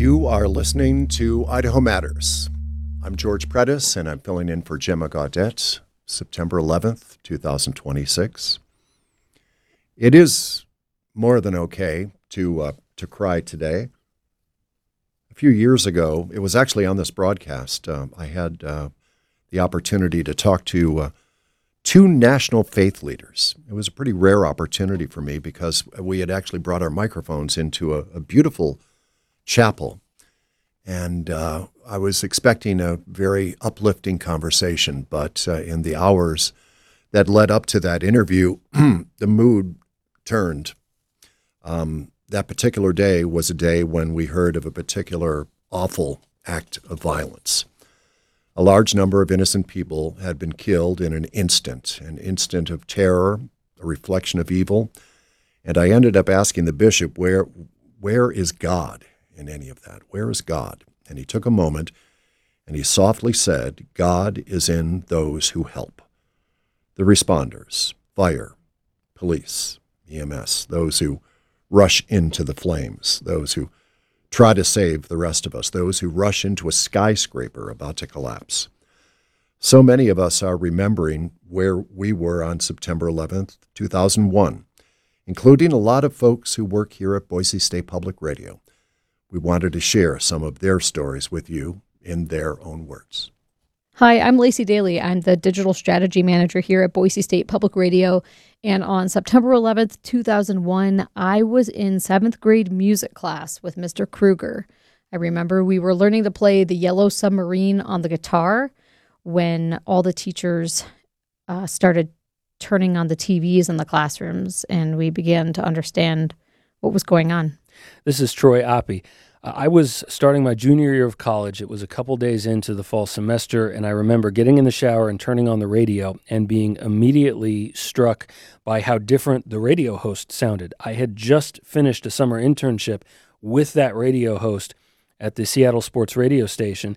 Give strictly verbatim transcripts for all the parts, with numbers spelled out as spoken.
You are listening to Idaho Matters. I'm George Predis, and I'm filling in for Gemma Gaudette, September eleventh, twenty twenty-six. It is more than okay to uh, to cry today. A few years ago, it was actually on this broadcast, uh, I had uh, the opportunity to talk to uh, two national faith leaders. It was a pretty rare opportunity for me because we had actually brought our microphones into a, a beautiful chapel. And uh, I was expecting a very uplifting conversation, but uh, in the hours that led up to that interview, the mood turned. Um, that particular day was a day when we heard of a particular awful act of violence. A large number of innocent people had been killed in an instant, an instant of terror, a reflection of evil. And I ended up asking the bishop, where, where is God in any of that? Where is God? And he took a moment and he softly said, God is in those who help. The responders, fire, police, E M S, those who rush into the flames, those who try to save the rest of us, those who rush into a skyscraper about to collapse. So many of us are remembering where we were on September eleventh, two thousand one, including a lot of folks who work here at Boise State Public Radio. We wanted to share some of their stories with you in their own words. Hi, I'm Lacey Daly. I'm the Digital Strategy Manager here at Boise State Public Radio. And on September eleventh, two thousand one, I was in seventh grade music class with Mister Kruger. I remember we were learning to play the Yellow Submarine on the guitar when all the teachers uh, started turning on the T Vs in the classrooms, and we began to understand what was going on. This is Troy Oppie. Uh, I was starting my junior year of college. It was a couple days into the fall semester, and I remember getting in the shower and turning on the radio and being immediately struck by how different the radio host sounded. I had just finished a summer internship with that radio host at the Seattle Sports radio station,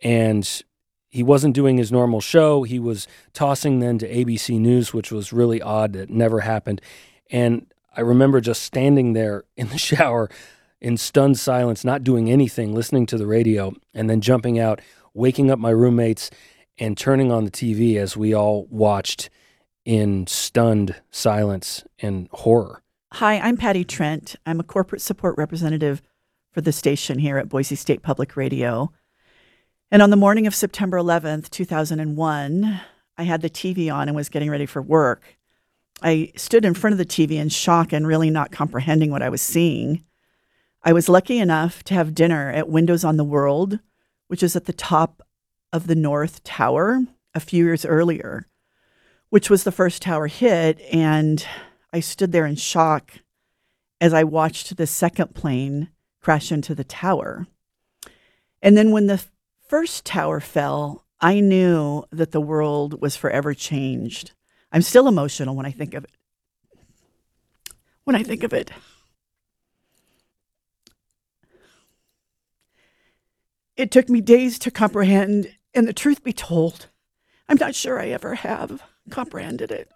and he wasn't doing his normal show. He was tossing then to A B C News, which was really odd. It never happened. And I remember just standing there in the shower in stunned silence, not doing anything, listening to the radio, and then jumping out, waking up my roommates, and turning on the T V as we all watched in stunned silence and horror. Hi, I'm Patty Trent. I'm a corporate support representative for the station here at Boise State Public Radio. And on the morning of September eleventh, two thousand one, I had the T V on and was getting ready for work. I stood in front of the T V in shock and really not comprehending what I was seeing. I was lucky enough to have dinner at Windows on the World, which is at the top of the North Tower a few years earlier, which was the first tower hit. And I stood there in shock as I watched the second plane crash into the tower. And then when the first tower fell, I knew that the world was forever changed. I'm still emotional when I think of it. When I think of it. It took me days to comprehend, and the truth be told, I'm not sure I ever have comprehended it.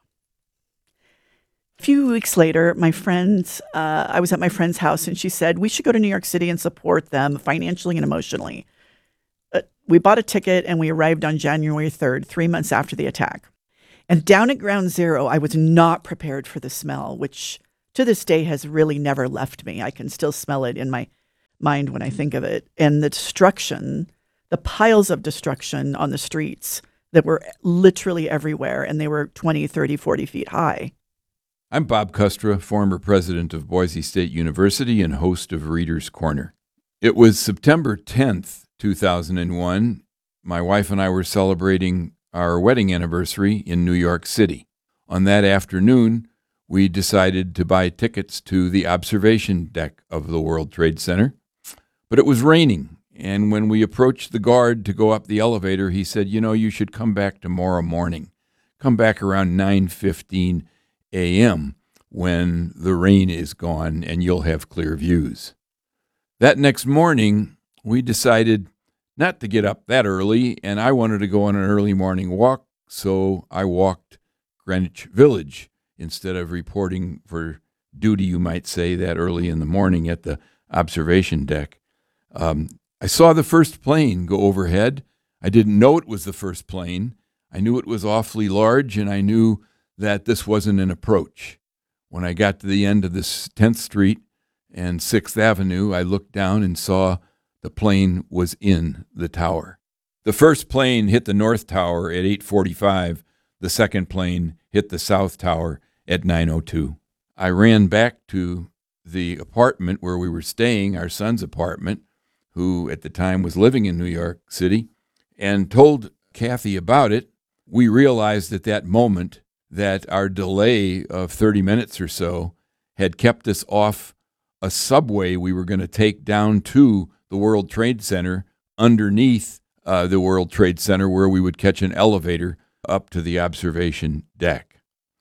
A few weeks later, my friends, uh, I was at my friend's house, and she said, we should go to New York City and support them financially and emotionally. Uh, we bought a ticket, and we arrived on January third, three months after the attack. And down at Ground Zero, I was not prepared for the smell, which to this day has really never left me. I can still smell it in my mind when I think of it. And the destruction, the piles of destruction on the streets that were literally everywhere, and they were twenty, thirty, forty feet high. I'm Bob Kustra, former president of Boise State University and host of Reader's Corner. It was September tenth, two thousand one. My wife and I were celebrating our wedding anniversary in New York City. On that afternoon, we decided to buy tickets to the observation deck of the World Trade Center. But it was raining, and when we approached the guard to go up the elevator, he said, you know, you should come back tomorrow morning. Come back around nine fifteen a.m. when the rain is gone and you'll have clear views. That next morning, we decided not to get up that early, and I wanted to go on an early morning walk, so I walked Greenwich Village instead of reporting for duty, you might say, that early in the morning at the observation deck. Um, I saw the first plane go overhead. I didn't know it was the first plane. I knew it was awfully large, and I knew that this wasn't an approach. When I got to the end of this tenth Street and sixth Avenue, I looked down and saw the plane was in the tower. The first plane hit the North Tower at eight forty-five. The second plane hit the South Tower at nine oh two. I ran back to the apartment where we were staying, our son's apartment, who at the time was living in New York City, and told Kathy about it. We realized at that moment that our delay of thirty minutes or so had kept us off a subway we were going to take down to the World Trade Center underneath uh, the World Trade Center, where we would catch an elevator up to the observation deck.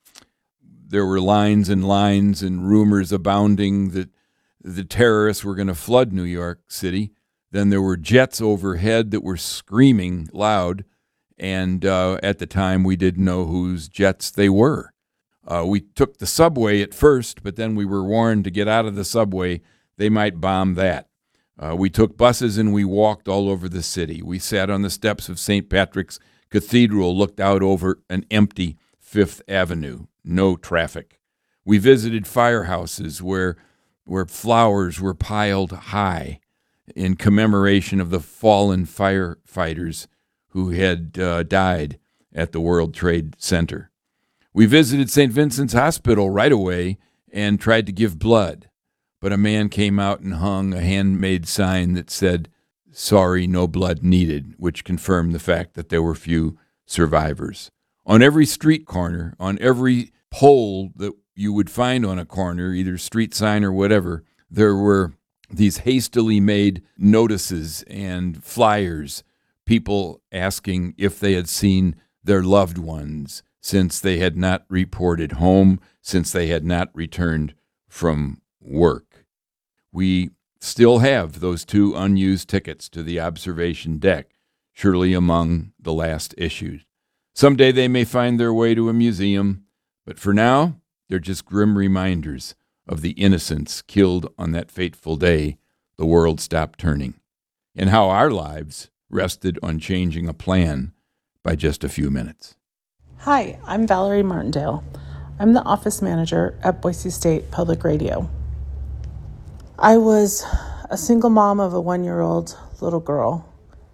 There were lines and lines and rumors abounding that the terrorists were going to flood New York City. Then there were jets overhead that were screaming loud, and uh, at the time we didn't know whose jets they were. Uh, we took the subway at first, but then we were warned to get out of the subway. They might bomb that. Uh, we took buses and we walked all over the city. We sat on the steps of Saint Patrick's Cathedral, looked out over an empty Fifth Avenue, no traffic. We visited firehouses where, where flowers were piled high in commemoration of the fallen firefighters who had uh, died at the World Trade Center. We visited Saint Vincent's Hospital right away and tried to give blood, but a man came out and hung a handmade sign that said, "Sorry, no blood needed," which confirmed the fact that there were few survivors. On every street corner, on every pole that you would find on a corner, either street sign or whatever, there were these hastily made notices and flyers, people asking if they had seen their loved ones since they had not reported home, since they had not returned from work. We still have those two unused tickets to the observation deck, surely among the last issued. Someday they may find their way to a museum, but for now, they're just grim reminders of the innocents killed on that fateful day the world stopped turning, and how our lives rested on changing a plan by just a few minutes. Hi, I'm Valerie Martindale. I'm the office manager at Boise State Public Radio. I was a single mom of a one-year-old little girl,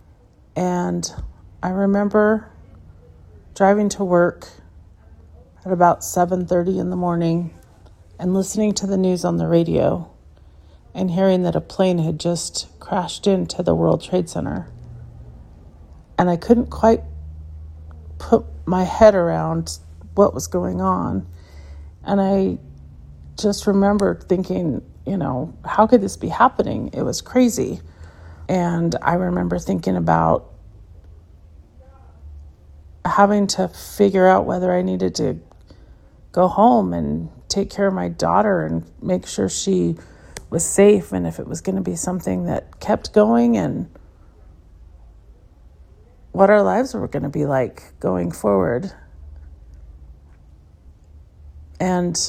and I remember driving to work at about seven thirty in the morning and listening to the news on the radio and hearing that a plane had just crashed into the World Trade Center. And I couldn't quite put my head around what was going on. And I just remembered thinking, you know, how could this be happening? It was crazy. And I remember thinking about having to figure out whether I needed to go home and take care of my daughter and make sure she was safe, and if it was going to be something that kept going, and what our lives were going to be like going forward. And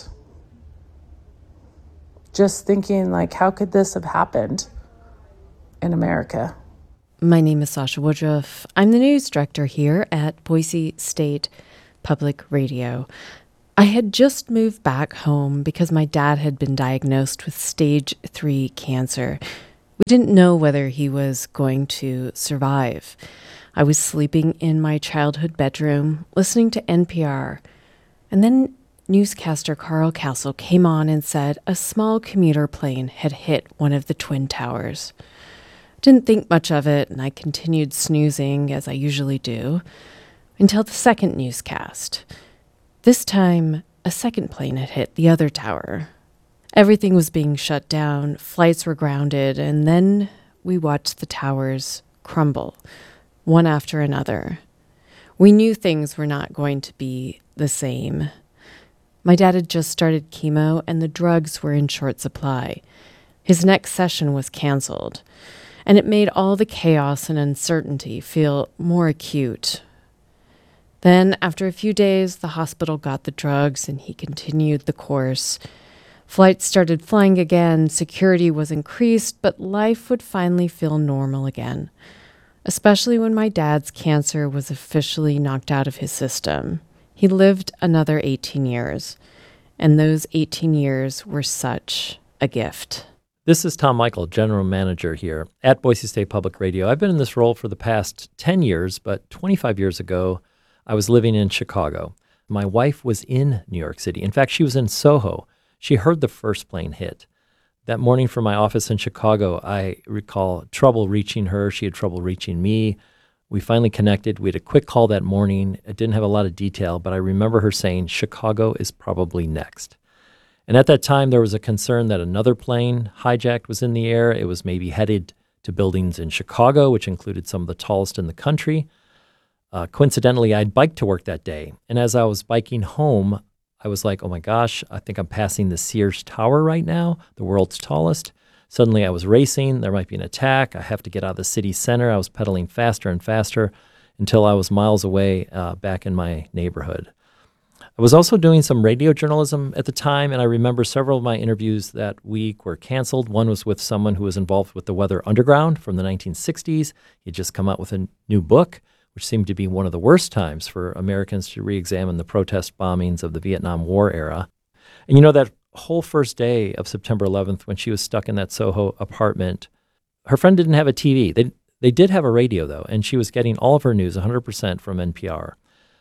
just thinking, like, how could this have happened in America? My name is Sasha Woodruff. I'm the news director here at Boise State Public Radio. I had just moved back home because my dad had been diagnosed with stage three cancer. We didn't know whether he was going to survive. I was sleeping in my childhood bedroom, listening to N P R, and then newscaster Carl Castle came on and said a small commuter plane had hit one of the Twin Towers. Didn't think much of it, and I continued snoozing, as I usually do, until the second newscast. This time, a second plane had hit the other tower. Everything was being shut down, flights were grounded, and then we watched the towers crumble, one after another. We knew things were not going to be the same. My dad had just started chemo, and the drugs were in short supply. His next session was canceled, and it made all the chaos and uncertainty feel more acute. Then, after a few days, the hospital got the drugs, and he continued the course. Flights started flying again, security was increased, but life would finally feel normal again, especially when my dad's cancer was officially knocked out of his system. He lived another eighteen years, and those eighteen years were such a gift. This is Tom Michael, General Manager here at Boise State Public Radio. I've been in this role for the past ten years, but twenty-five years ago, I was living in Chicago. My wife was in New York City. In fact, she was in Soho. She heard the first plane hit. That morning from my office in Chicago, I recall trouble reaching her. She had trouble reaching me. We finally connected. We had a quick call that morning. It didn't have a lot of detail, but I remember her saying, Chicago is probably next. And at that time, there was a concern that another plane hijacked was in the air. It was maybe headed to buildings in Chicago, which included some of the tallest in the country. Uh, coincidentally, I'd biked to work that day. And as I was biking home, I was like, oh my gosh, I think I'm passing the Sears Tower right now, the world's tallest. Suddenly I was racing. There might be an attack. I have to get out of the city center. I was pedaling faster and faster until I was miles away uh, back in my neighborhood. I was also doing some radio journalism at the time, and I remember several of my interviews that week were canceled. One was with someone who was involved with the Weather Underground from the nineteen sixties. He'd just come out with a new book, which seemed to be one of the worst times for Americans to re-examine the protest bombings of the Vietnam War era. And you know, that whole first day of September eleventh, when she was stuck in that Soho apartment, her friend didn't have a T V. They, they did have a radio, though, and she was getting all of her news one hundred percent from N P R.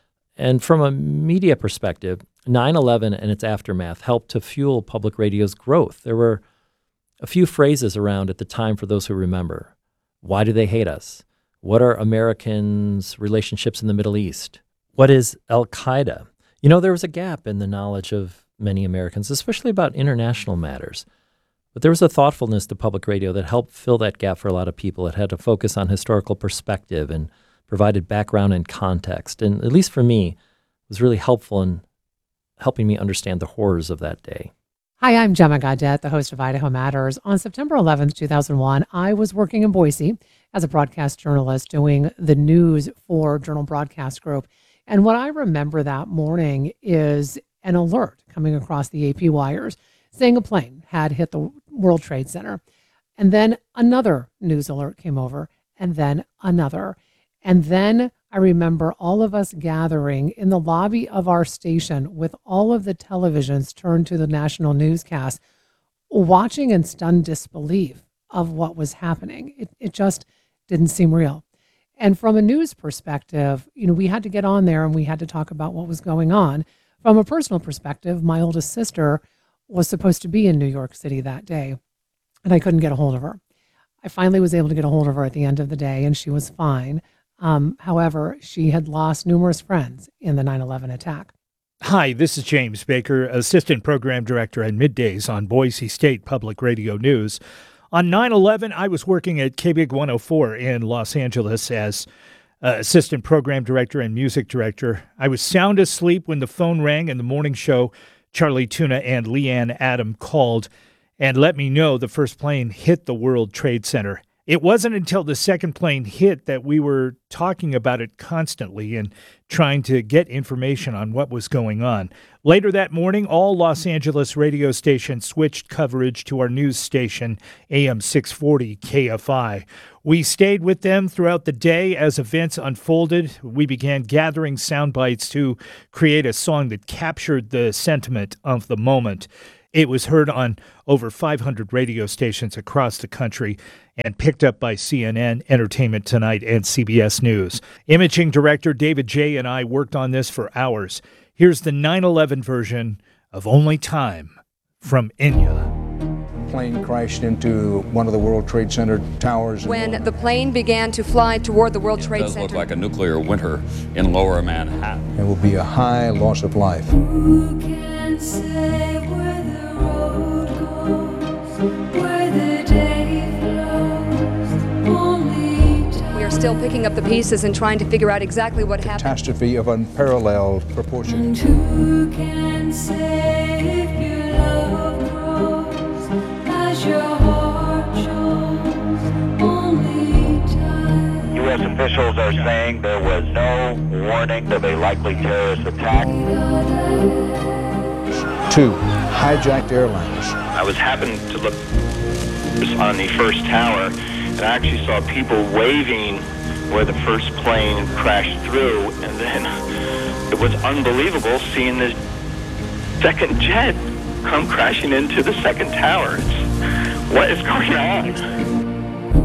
And from a media perspective, nine eleven and its aftermath helped to fuel public radio's growth. There were a few phrases around at the time for those who remember. Why do they hate us? What are Americans' relationships in the Middle East? What is Al-Qaeda? You know, there was a gap in the knowledge of many Americans, especially about international matters. But there was a thoughtfulness to public radio that helped fill that gap for a lot of people. It had to focus on historical perspective and provided background and context. And at least for me, it was really helpful in helping me understand the horrors of that day. Hi, I'm Gemma Gaudette, the host of Idaho Matters. On September eleventh, two thousand one, I was working in Boise as a broadcast journalist doing the news for Journal Broadcast Group. And what I remember that morning is an alert coming across the A P wires saying a plane had hit the World Trade Center. And then another news alert came over, and then another. And then I remember all of us gathering in the lobby of our station with all of the televisions turned to the national newscast, watching in stunned disbelief of what was happening. It, it just didn't seem real. And from a news perspective, you know, we had to get on there and we had to talk about what was going on. From a personal perspective, my oldest sister was supposed to be in New York City that day, and I couldn't get a hold of her. I finally was able to get a hold of her at the end of the day, and she was fine. Um, however, she had lost numerous friends in the nine eleven attack. Hi, this is James Baker, Assistant Program Director at Middays on Boise State Public Radio News. On nine eleven, I was working at K B I G one oh four in Los Angeles as uh, Assistant Program Director and Music Director. I was sound asleep when the phone rang in the morning show. Charlie Tuna and Leanne Adam called and let me know the first plane hit the World Trade Center. It wasn't until the second plane hit that we were talking about it constantly and trying to get information on what was going on. Later that morning, all Los Angeles radio stations switched coverage to our news station, A M six forty K F I. We stayed with them throughout the day as events unfolded. We began gathering sound bites to create a song that captured the sentiment of the moment. It was heard on over five hundred radio stations across the country and picked up by C N N, Entertainment Tonight, and C B S News. Imaging director David J. and I worked on this for hours. Here's the nine eleven version of Only Time from Enya. Plane crashed into one of the World Trade Center towers. When the plane began to fly toward the World Trade Center. It does Center. look like a nuclear winter in lower Manhattan. There will be a high loss of life. Who can say where the road goes, where the day flows, only time. We are still picking up the pieces and trying to figure out exactly what happened. Catastrophe of unparalleled proportion. And who can say if your love grows as your heart shows, only time. U S officials are saying there was no warning of a likely terrorist attack. Two. hijacked airliners. I was happened to look on the first tower, and I actually saw people waving where the first plane crashed through, and then it was unbelievable seeing the second jet come crashing into the second tower. It's, what is going on?